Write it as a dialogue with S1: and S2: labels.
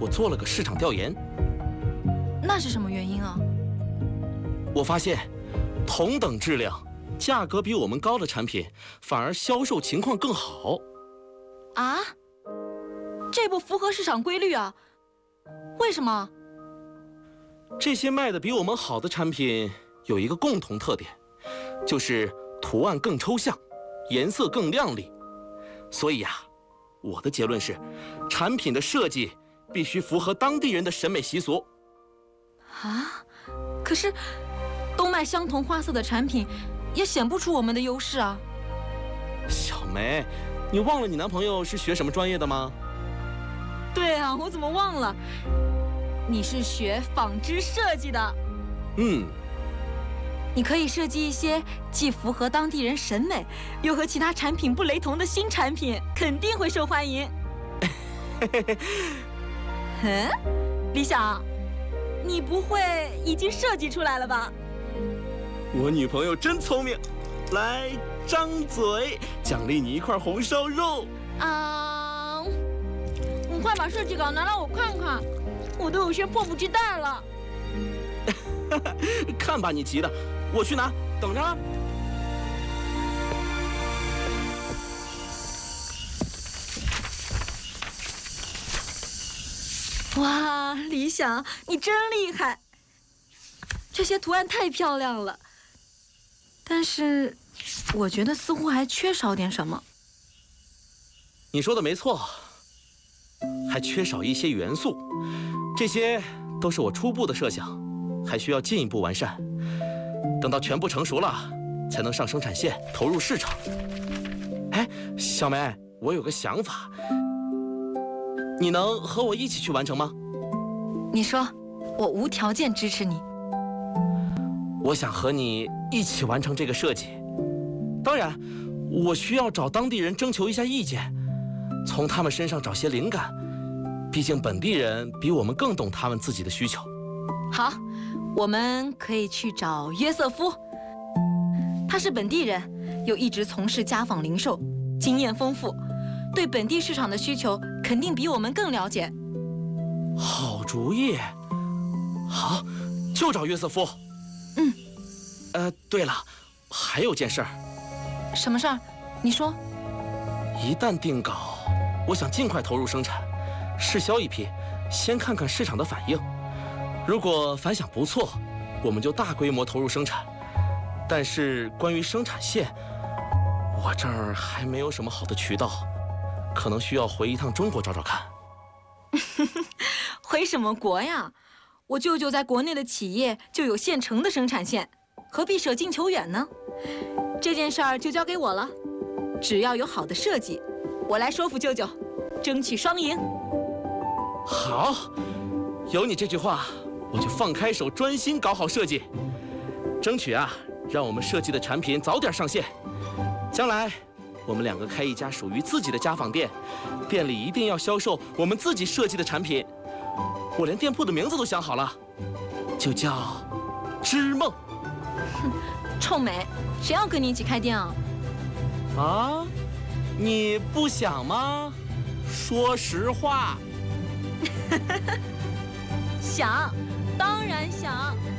S1: 我做了个市场调研。
S2: 那是什么原因啊？
S1: 我发现，同等质量、价格比我们高的产品，反而销售情况更好。
S2: 啊？这不符合市场规律啊？为什么？
S1: 这些卖的比我们好的产品有一个共同特点，就是图案更抽象，颜色更亮丽。所以呀，我的结论是，产品的设计必须符合当地人的审美习俗。
S2: 啊？可是，都卖相同花色的产品，也显不出我们的优势啊。
S1: 小梅，你忘了你男朋友是学什么专业的吗？
S2: 对啊，我怎么忘了？你是学纺织设计的。你可以设计一些既符合当地人审美，又和其他产品不雷同的新产品，肯定会受欢迎。李想，你不会已经设计出来了吧？
S1: 我女朋友真聪明，来，张嘴，奖励你一块红烧肉。
S2: 你快把设计稿拿来我看看，我都有些迫不及待了。
S1: 看把你急的，我去拿，等着。
S2: 哇，李想，你真厉害！这些图案太漂亮了，但是我觉得似乎还缺少点什么。
S1: 你说的没错，还缺少一些元素，这些都是我初步的设想，还需要进一步完善。等到全部成熟了，才能上生产线，投入市场。哎，小梅，我有个想法，你能和我一起去完成吗？
S2: 你说，我无条件支持你。
S1: 我想和你一起完成这个设计，当然，我需要找当地人征求一下意见，从他们身上找些灵感，毕竟本地人比我们更懂他们自己的需求。
S2: 好，我们可以去找约瑟夫，他是本地人，又一直从事家纺零售，经验丰富，对本地市场的需求肯定比我们更了解。
S1: 好主意，好，就找约瑟夫。对了，还有件事儿。
S2: 什么事儿？你说。
S1: 一旦定稿，我想尽快投入生产，试销一批，先看看市场的反应。如果反响不错，我们就大规模投入生产。但是关于生产线，我这儿还没有什么好的渠道，可能需要回一趟中国找找看。
S2: 回什么国呀？我舅舅在国内的企业就有现成的生产线，何必舍近求远呢？这件事儿就交给我了，只要有好的设计，我来说服舅舅，争取双赢。
S1: 好，有你这句话，我就放开手，专心搞好设计，争取啊，让我们设计的产品早点上线。将来我们两个开一家属于自己的家纺店，店里一定要销售我们自己设计的产品。我连店铺的名字都想好了，就叫织梦。
S2: 臭美，谁要跟你一起开店啊？
S1: 啊，你不想吗？说实话。
S2: 想，当然想。